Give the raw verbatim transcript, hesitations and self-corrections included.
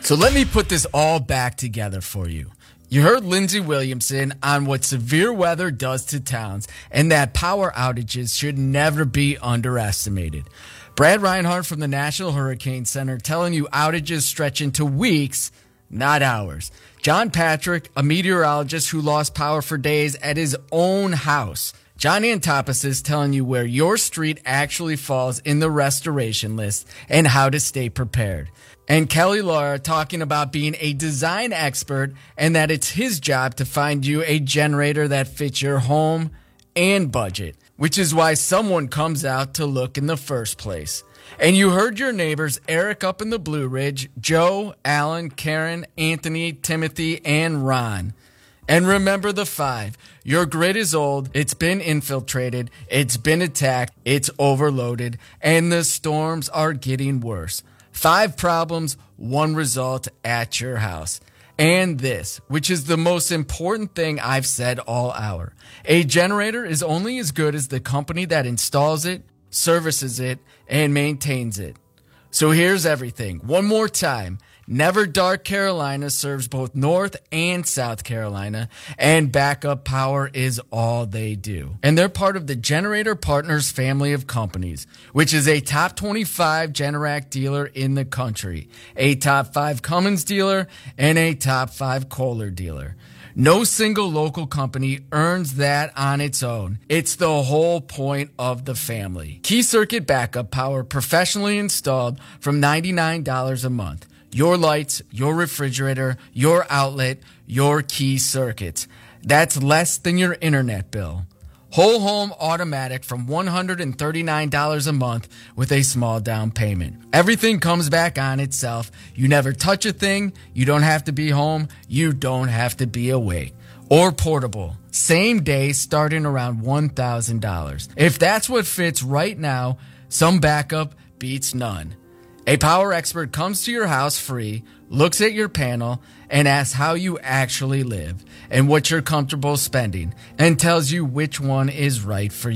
So let me put this all back together for you. You heard Lindsey Williamson on what severe weather does to towns and that power outages should never be underestimated. Brad Reinhardt from the National Hurricane Center telling you outages stretch into weeks, not hours. John Patrick, a meteorologist who lost power for days at his own house. John Antoposis telling you where your street actually falls in the restoration list and how to stay prepared. And Kelly Laura talking about being a design expert and that it's his job to find you a generator that fits your home and budget, which is why someone comes out to look in the first place. And you heard your neighbors, Eric up in the Blue Ridge, Joe, Alan, Karen, Anthony, Timothy, and Ron. And remember the five. Your grid is old, it's been infiltrated, it's been attacked, it's overloaded, and the storms are getting worse. Five problems, one result at your house. And this, which is the most important thing I've said all hour. A generator is only as good as the company that installs it, services it, and maintains it. So here's everything. One more time. Never Dark Carolina serves both North and South Carolina, and backup power is all they do. And they're part of the Generator Partners family of companies, which is a top twenty-five Generac dealer in the country, a top five Cummins dealer, and a top five Kohler dealer. No single local company earns that on its own. It's the whole point of the family. Key Circuit Backup Power, professionally installed from ninety-nine dollars a month. Your lights, your refrigerator, your outlet, your key circuits. That's less than your internet bill. Whole home automatic from one hundred thirty-nine dollars a month with a small down payment. Everything comes back on itself. You never touch a thing. You don't have to be home. You don't have to be awake. Or portable. Same day starting around one thousand dollars. If that's what fits right now, some backup beats none. A power expert comes to your house free, looks at your panel, and asks how you actually live and what you're comfortable spending, and tells you which one is right for you.